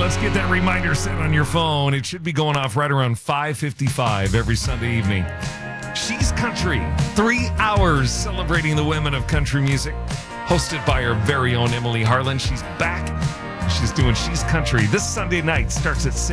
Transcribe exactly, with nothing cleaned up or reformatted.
let's get that reminder set on your phone. It should be going off right around five fifty-five every Sunday evening. She's Country, three hours celebrating the women of country music, hosted by our very own Emily Harlan. She's back. She's doing She's Country. This Sunday night starts at six.